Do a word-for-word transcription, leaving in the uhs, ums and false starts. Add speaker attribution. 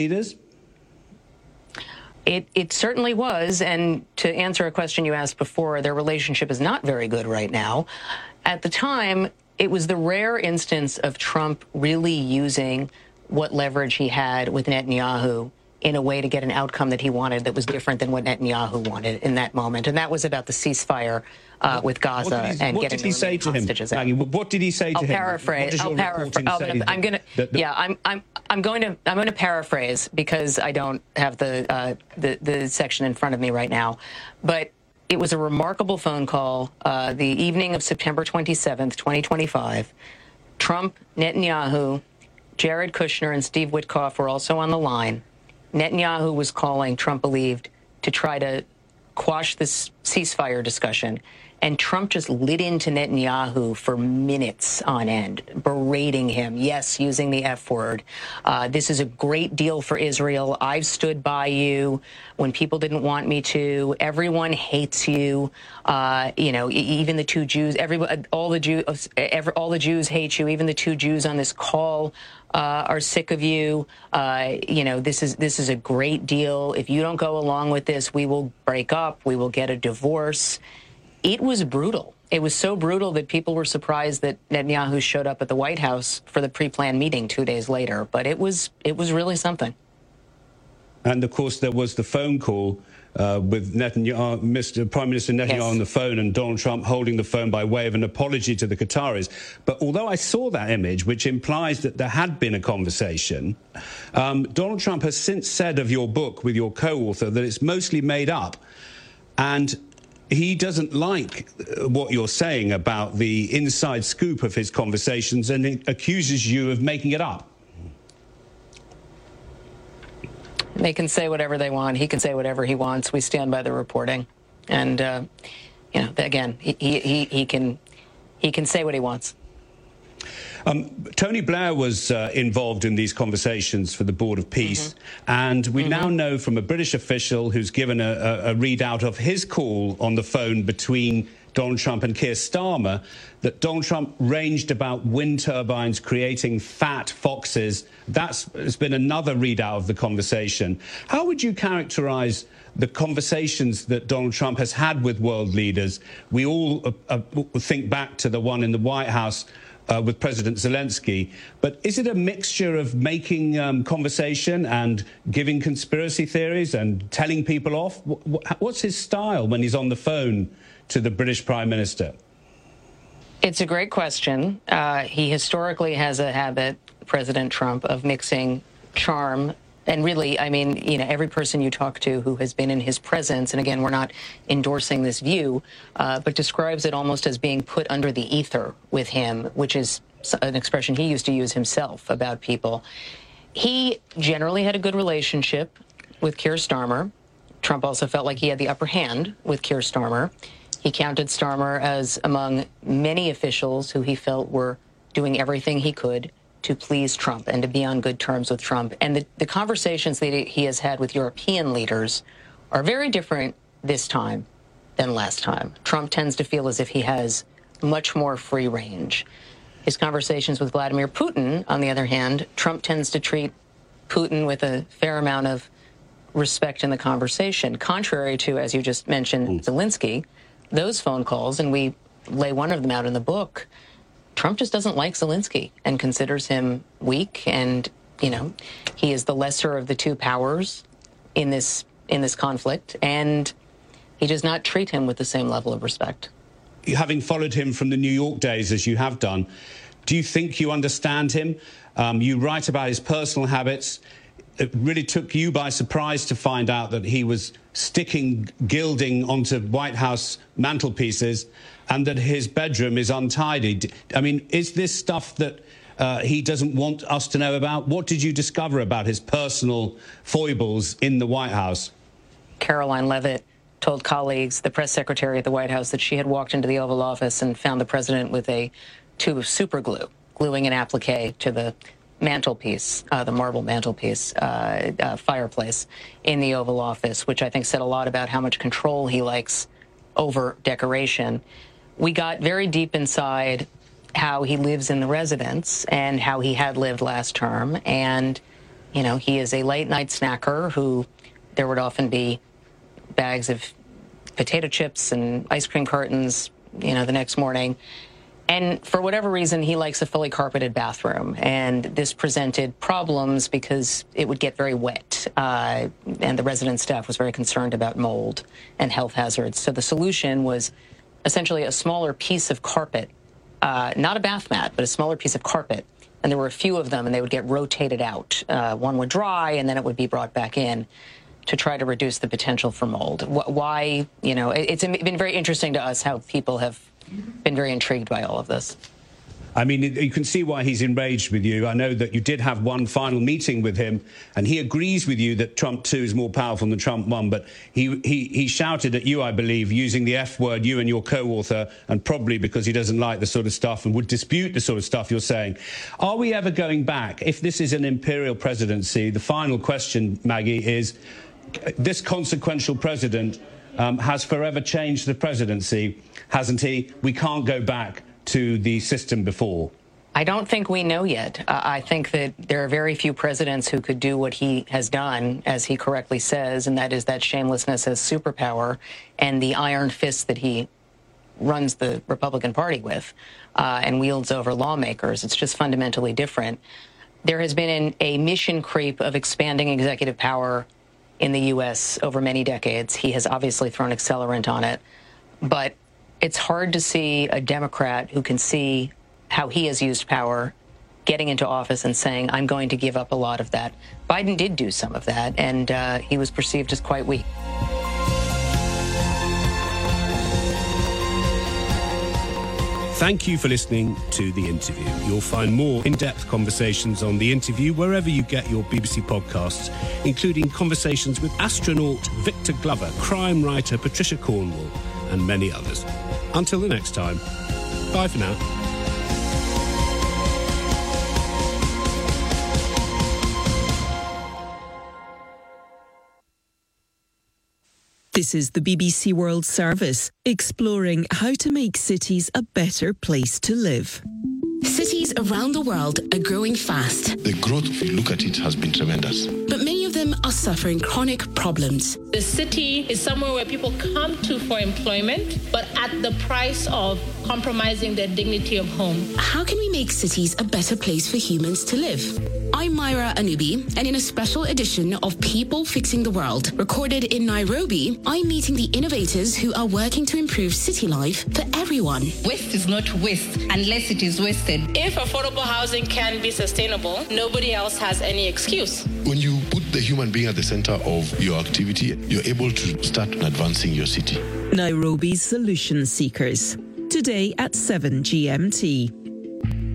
Speaker 1: leaders?
Speaker 2: It, it certainly was, and to answer a question you asked before, their relationship is not very good right now. At the time, it was the rare instance of Trump really using what leverage he had with Netanyahu in a way to get an outcome that he wanted that was different than what Netanyahu wanted in that moment, and that was about the ceasefire uh, with Gaza
Speaker 1: he,
Speaker 2: and
Speaker 1: what
Speaker 2: getting
Speaker 1: did he say to him, Maggie? What did he say to
Speaker 2: I'll
Speaker 1: him?
Speaker 2: Paraphrase, I'll paraphrase. I'm going to. Yeah, I'm. I'm. I'm going to. I'm going to paraphrase because I don't have the, uh, the the section in front of me right now, but it was a remarkable phone call uh, the evening of September twenty-seventh, twenty twenty-five. Trump, Netanyahu, Jared Kushner, and Steve Witkoff were also on the line. Netanyahu was calling, Trump believed, to try to quash this ceasefire discussion. And Trump just lit into Netanyahu for minutes on end, berating him, yes, using the F word. Uh, this is a great deal for Israel. I've stood by you when people didn't want me to. Everyone hates you. Uh, you know, even the two Jews, everybody, all the Jews, every, all the Jews hate you. Even the two Jews on this call uh, are sick of you. Uh, you know, this is this is a great deal. If you don't go along with this, we will break up. We will get a divorce. It was brutal. It was so brutal that people were surprised that Netanyahu showed up at the White House for the pre-planned meeting two days later. But it was it was really something.
Speaker 1: And, of course, there was the phone call uh, with Netanyahu, Mister Prime Minister Netanyahu yes. on the phone and Donald Trump holding the phone by way of an apology to the Qataris. But although I saw that image, which implies that there had been a conversation, um, Donald Trump has since said of your book with your co-author that it's mostly made up. And he doesn't like what you're saying about the inside scoop of his conversations and he accuses you of making it up.
Speaker 2: They can say whatever they want. He can say whatever he wants. We stand by the reporting. And, uh, you know, again, he, he, he, can, he can say what he wants.
Speaker 1: Um, Tony Blair was uh, involved in these conversations for the Board of Peace, mm-hmm. and we mm-hmm. now know from a British official who's given a, a, a readout of his call on the phone between Donald Trump and Keir Starmer that Donald Trump ranged about wind turbines creating fat foxes. That's has been another readout of the conversation. How would you characterize the conversations that Donald Trump has had with world leaders? We all uh, uh, think back to the one in the White House Uh, with President Zelensky. But is it a mixture of making um, conversation and giving conspiracy theories and telling people off? What's his style when he's on the phone to the British Prime Minister?
Speaker 2: It's a great question. Uh, he historically has a habit, President Trump, of mixing charm and really, I mean, you know, every person you talk to who has been in his presence, and again, we're not endorsing this view, uh, but describes it almost as being put under the ether with him, which is an expression he used to use himself about people. He generally had a good relationship with Keir Starmer. Trump also felt like he had the upper hand with Keir Starmer. He counted Starmer as among many officials who he felt were doing everything he could to please Trump and to be on good terms with Trump. And the, the conversations that he has had with European leaders are very different this time than last time. Trump tends to feel as if he has much more free range. His conversations with Vladimir Putin, on the other hand, Trump tends to treat Putin with a fair amount of respect in the conversation, contrary to, as you just mentioned, mm. Zelensky, those phone calls, and we lay one of them out in the book, Trump just doesn't like Zelensky and considers him weak, and, you know, he is the lesser of the two powers in this in this conflict, and he does not treat him with the same level of respect.
Speaker 1: Having followed him from the New York days, as you have done, do you think you understand him? Um, you write about his personal habits. It really took you by surprise to find out that he was sticking gilding onto White House mantelpieces and that his bedroom is untidy. I mean, is this stuff that uh, he doesn't want us to know about? What did you discover about his personal foibles in the White House?
Speaker 2: Caroline Leavitt told colleagues, the press secretary at the White House, that she had walked into the Oval Office and found the president with a tube of super glue, gluing an applique to the mantelpiece, uh, the marble mantelpiece, uh, uh, fireplace in the Oval Office, which I think said a lot about how much control he likes over decoration. We got very deep inside how he lives in the residence and how he had lived last term. And you know, he is a late night snacker who there would often be bags of potato chips and ice cream cartons, you know, the next morning. And for whatever reason, he likes a fully carpeted bathroom. And this presented problems because it would get very wet. Uh, and the resident staff was very concerned about mold and health hazards. So the solution was essentially a smaller piece of carpet, uh, not a bath mat, but a smaller piece of carpet. And there were a few of them, and they would get rotated out. Uh, one would dry, and then it would be brought back in to try to reduce the potential for mold. Why, you know, it's been very interesting to us how people have been very intrigued by all of this.
Speaker 1: I mean, you can see why he's enraged with you. I know that you did have one final meeting with him, and he agrees with you that Trump two is more powerful than Trump one, but he, he, he shouted at you, I believe, using the F word, you and your co-author, and probably because he doesn't like the sort of stuff and would dispute the sort of stuff you're saying. Are we ever going back? If this is an imperial presidency, the final question, Maggie, is this consequential president um, has forever changed the presidency, hasn't he? We can't go back to the system before.
Speaker 2: I don't think we know yet. Uh, I think that there are very few presidents who could do what he has done, as he correctly says, and that is that shamelessness as superpower and the iron fist that he runs the Republican Party with uh, and wields over lawmakers. It's just fundamentally different. There has been an, a mission creep of expanding executive power in the U S over many decades. He has obviously thrown accelerant on it, but it's hard to see a Democrat who can see how he has used power getting into office and saying, I'm going to give up a lot of that. Biden did do some of that, and uh, he was perceived as quite weak.
Speaker 3: Thank you for listening to The Interview. You'll find more in-depth conversations on The Interview wherever you get your B B C podcasts, including conversations with astronaut Victor Glover, crime writer Patricia Cornwall, and many others. Until the next time, bye for now.
Speaker 4: This is the B B C World Service, exploring how to make cities a better place to live.
Speaker 5: Cities around the world are growing fast.
Speaker 6: The growth, if you look at it, has been tremendous.
Speaker 5: But many of them are suffering chronic problems.
Speaker 7: The city is somewhere where people come to for employment, but at the price of compromising their dignity of home.
Speaker 5: How can we make cities a better place for humans to live? I'm Myra Anubi, and in a special edition of People Fixing the World, recorded in Nairobi, I'm meeting the innovators who are working to improve city life for everyone.
Speaker 8: Waste is not waste unless it is wasted.
Speaker 7: If affordable housing can be sustainable, nobody else has any excuse.
Speaker 6: When you put the human being at the center of your activity, you're able to start advancing your city.
Speaker 4: Nairobi's Solution Seekers, today at seven G M T.